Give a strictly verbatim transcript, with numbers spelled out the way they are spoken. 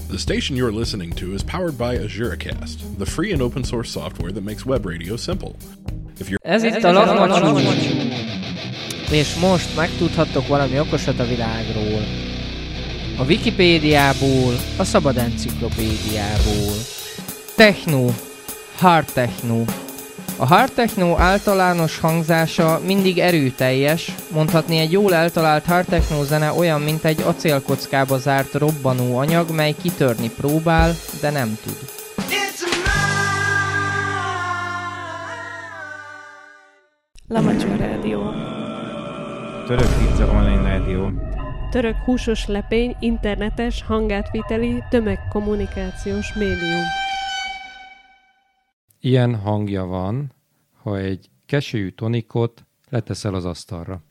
The station you're listening to is powered by AzureCast, the free and open source software that makes web radio simple. If you're... Ez itt a Lakmacsú, és most megtudhattok valami okosat a világról. A Wikipédiából, a Szabad Enciklopédiából. Techno, hard techno. A hard techno általános hangzása mindig erőteljes, mondhatni egy jól eltalált hard techno zene olyan, mint egy acélkockába zárt robbanó anyag, mely kitörni próbál, de nem tud. Lamacsú rádió. Török pizza online rádió. Török húsos lepény, internetes, hangátviteli, tömegkommunikációs médium. Ilyen hangja van, ha egy keselyű tonikot leteszel az asztalra.